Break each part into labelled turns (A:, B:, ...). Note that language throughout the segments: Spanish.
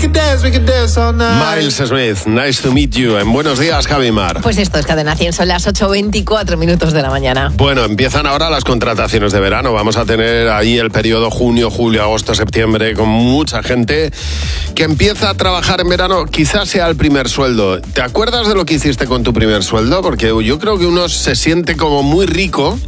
A: Miles Smith, nice to meet you. En Buenos Días, Javi Mar.
B: Pues esto es Cadena 100, son las 8:24 de la mañana.
A: Bueno, empiezan ahora las contrataciones de verano. Vamos a tener ahí el periodo junio, julio, agosto, septiembre, con mucha gente que empieza a trabajar en verano. Quizás sea el primer sueldo. ¿Te acuerdas de lo que hiciste con tu primer sueldo? Porque yo creo que uno se siente como muy rico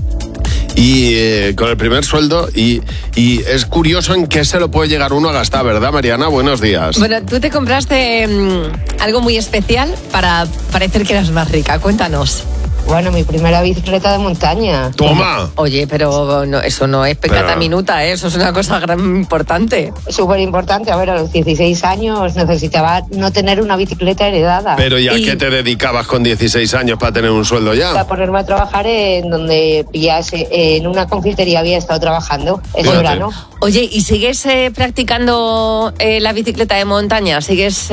A: y con el primer sueldo y es curioso en qué se lo puede llegar uno a gastar, ¿verdad, Mariana? Buenos días.
B: Bueno, tú te compraste algo muy especial para parecer que eras más rica. Cuéntanos.
C: Bueno, mi primera bicicleta de montaña.
A: ¡Toma!
B: Oye, pero no, eso no es pecata minuta, ¿eh? Eso es una cosa importante.
C: Súper importante. A ver, a los 16 años necesitaba no tener una bicicleta heredada.
A: Pero ¿y a qué te dedicabas con 16 años para tener un sueldo ya?
C: Para ponerme a trabajar en donde pillase, en una confitería había estado trabajando ese verano.
B: Oye, ¿y sigues practicando la bicicleta de montaña? ¿Sigues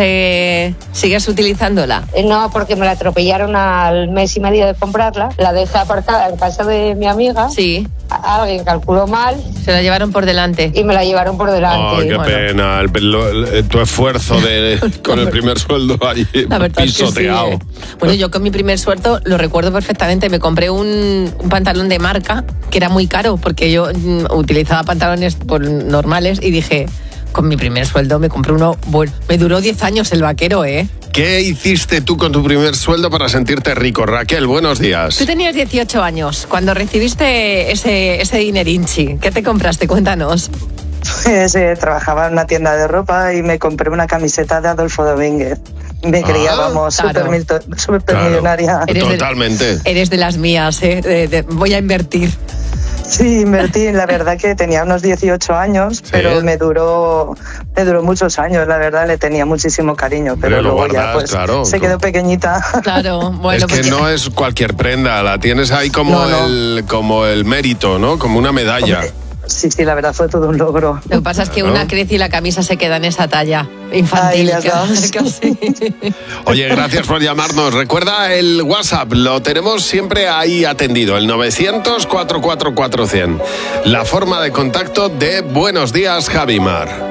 B: utilizándola?
C: No, porque me la atropellaron al mes y medio de comprarla. La dejé aparcada en casa de mi amiga.
B: Sí.
C: Alguien calculó mal.
B: Se la llevaron por delante.
C: Y me la llevaron por delante.
A: Oh, qué pena. Tu esfuerzo con el primer sueldo ahí pisoteado.
B: Sí. Bueno, yo con mi primer sueldo lo recuerdo perfectamente. Me compré un pantalón de marca que era muy caro porque yo utilizaba pantalones normales y dije, con mi primer sueldo me compré uno. Bueno, me duró 10 años el vaquero, ¿eh?
A: ¿Qué hiciste tú con tu primer sueldo para sentirte rico? Raquel, buenos días.
B: Tú tenías 18 años cuando recibiste ese dinerinchi. ¿Qué te compraste? Cuéntanos.
D: Pues trabajaba en una tienda de ropa y me compré una camiseta de Adolfo Domínguez. Me creía, súper millonaria.
A: Totalmente.
B: Eres de las mías, ¿eh? Voy a invertir.
D: Sí, invertí, la verdad que tenía unos 18 años, pero me duró muchos años, la verdad, le tenía muchísimo cariño, pero luego ya pues se quedó pequeñita.
B: Claro, bueno.
A: Es que no es cualquier prenda, la tienes ahí como el mérito, ¿no? Como una medalla.
D: Hombre, sí, la verdad fue todo un logro.
B: Lo que pasa es que una crece y la camisa se queda en esa talla infantil. Casi.
A: Oye, gracias por llamarnos. Recuerda el WhatsApp, lo tenemos siempre ahí atendido, el 900 444 100. La forma de contacto de Buenos Días, Javi Mar.